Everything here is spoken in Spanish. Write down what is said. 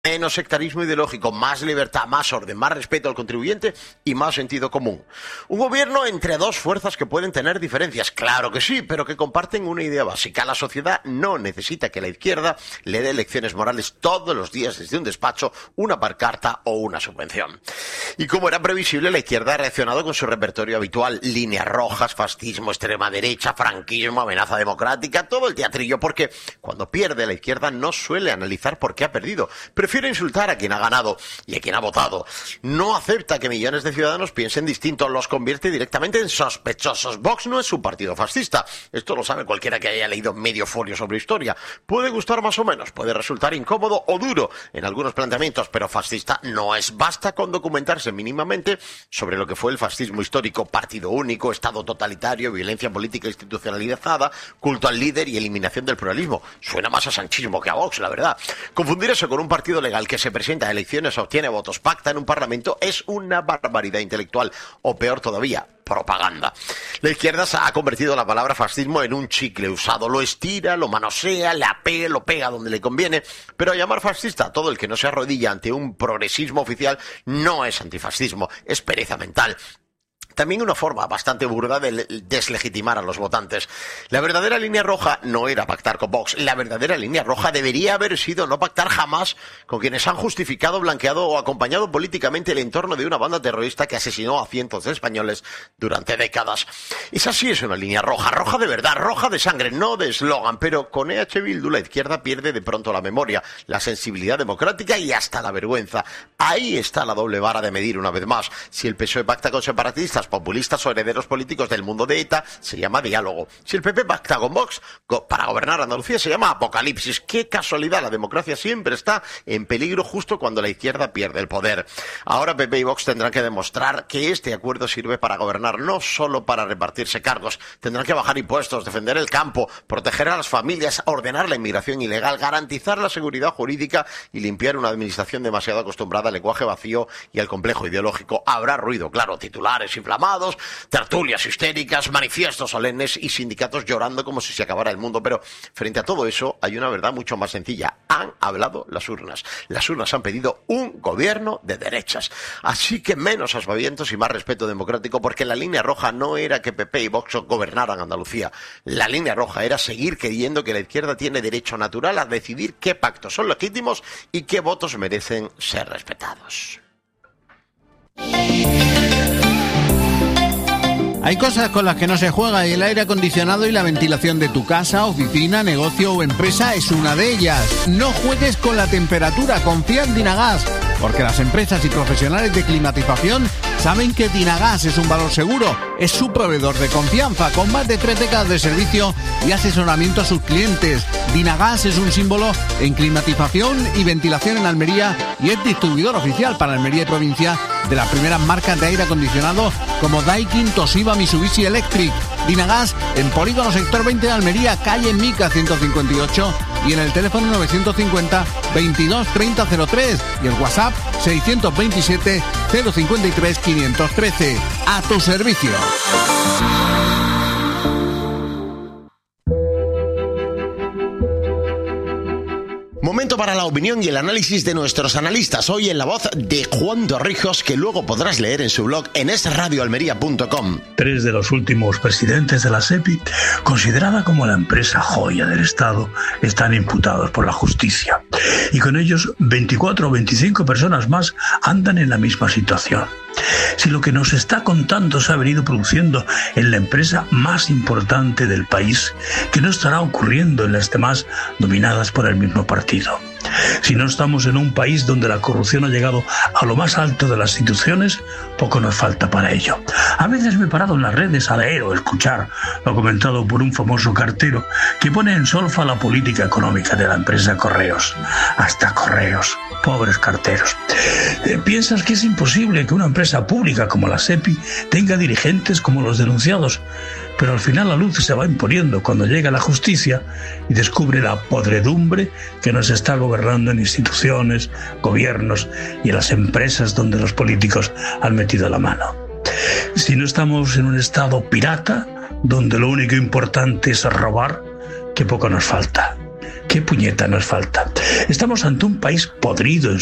Menos sectarismo ideológico, más libertad, más orden, más respeto al contribuyente y más sentido común. Un gobierno entre dos fuerzas que pueden tener diferencias, claro que sí, pero que comparten una idea básica. La sociedad no necesita que la izquierda le dé lecciones morales todos los días desde un despacho, una pancarta o una subvención. Y como era previsible, la izquierda ha reaccionado con su repertorio habitual: líneas rojas, fascismo, extrema derecha, franquismo, amenaza democrática, todo el teatrillo, porque cuando pierde la izquierda no suele analizar por qué ha perdido. Prefiere insultar a quien ha ganado y a quien ha votado. No acepta que millones de ciudadanos piensen distinto, los convierte directamente en sospechosos. Vox no es un partido fascista. Esto lo sabe cualquiera que haya leído medio folio sobre historia. Puede gustar más o menos, puede resultar incómodo o duro en algunos planteamientos, pero fascista no es. Basta con documentarse mínimamente sobre lo que fue el fascismo histórico: partido único, estado totalitario, violencia política institucionalizada, culto al líder y eliminación del pluralismo. Suena más a sanchismo que a Vox, la verdad. Confundir eso con un partido legal que se presenta a elecciones, obtiene votos, pacta en un parlamento, es una barbaridad intelectual, o peor todavía, propaganda. La izquierda se ha convertido la palabra fascismo en un chicle usado, lo estira, lo manosea, lo pega donde le conviene, pero llamar fascista a todo el que no se arrodilla ante un progresismo oficial no es antifascismo, es pereza mental. También una forma bastante burda de deslegitimar a los votantes. La verdadera línea roja no era pactar con Vox. La verdadera línea roja debería haber sido no pactar jamás con quienes han justificado, blanqueado o acompañado políticamente el entorno de una banda terrorista que asesinó a cientos de españoles durante décadas. Esa sí es una línea roja, roja de verdad, roja de sangre, no de eslogan. Pero con EH Bildu la izquierda pierde de pronto la memoria, la sensibilidad democrática y hasta la vergüenza. Ahí está la doble vara de medir una vez más. Si el PSOE pacta con separatistas, populistas o herederos políticos del mundo de ETA, se llama diálogo. Si el PP pacta con Vox para gobernar Andalucía, se llama apocalipsis. ¡Qué casualidad! La democracia siempre está en peligro justo cuando la izquierda pierde el poder. Ahora PP y Vox tendrán que demostrar que este acuerdo sirve para gobernar, no solo para repartirse cargos. Tendrán que bajar impuestos, defender el campo, proteger a las familias, ordenar la inmigración ilegal, garantizar la seguridad jurídica y limpiar una administración demasiado acostumbrada al lenguaje vacío y al complejo ideológico. Habrá ruido, claro, titulares inflamados, tertulias histéricas, manifiestos solemnes y sindicatos llorando como si se acabara el mundo. Pero frente a todo eso hay una verdad mucho más sencilla. Han hablado las urnas. Las urnas han pedido un gobierno de derechas. Así que menos aspavientos y más respeto democrático, porque la línea roja no era que PP y Vox gobernaran Andalucía. La línea roja era seguir creyendo que la izquierda tiene derecho natural a decidir qué pactos son legítimos y qué votos merecen ser respetados. Hay cosas con las que no se juega y el aire acondicionado y la ventilación de tu casa, oficina, negocio o empresa es una de ellas. No juegues con la temperatura, confía en Dinagas, porque las empresas y profesionales de climatización saben que Dinagas es un valor seguro. Es su proveedor de confianza, con más de 3 décadas de servicio y asesoramiento a sus clientes. Dinagas es un símbolo en climatización y ventilación en Almería y es distribuidor oficial para Almería y provincia de las primeras marcas de aire acondicionado como Daikin, Toshiba, Mitsubishi Electric. Dinagas en Polígono Sector 20 de Almería, calle Mica 158 y en el teléfono 950 22 30 03 y el WhatsApp 627 053 513. A tu servicio. Momento para la opinión y el análisis de nuestros analistas. Hoy en la voz de Juan Torrijos, que luego podrás leer en su blog en esradioalmería.com. 3 de los últimos presidentes de la SEPI, considerada como la empresa joya del Estado, están imputados por la justicia. Y con ellos 24 o 25 personas más andan en la misma situación. Si lo que nos está contando se ha venido produciendo en la empresa más importante del país, ¿qué no estará ocurriendo en las demás dominadas por el mismo partido? Si no estamos en un país donde la corrupción ha llegado a lo más alto de las instituciones, poco nos falta para ello. A veces me he parado en las redes a leer o escuchar lo comentado por un famoso cartero que pone en solfa la política económica de la empresa Correos. Hasta Correos, pobres carteros. ¿Piensas que es imposible que una empresa pública como la SEPI tenga dirigentes como los denunciados? Pero al final la luz se va imponiendo cuando llega la justicia y descubre la podredumbre que nos está gobernando en instituciones, gobiernos y en las empresas donde los políticos han metido la mano. Si no estamos en un estado pirata, donde lo único importante es robar, qué poco nos falta. ¿Qué puñeta nos falta? Estamos ante un país podrido en